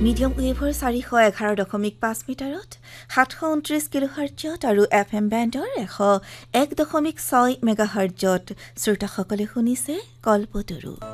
Medium ৱেভৰ 411.5 মিটাৰত 729 কিলোহাৰ্টজত আৰু FM বেণ্ডৰ 101.6 মেগাহাৰ্টজত শ্ৰোতাসকলে শুনিছে কল্পতৰু।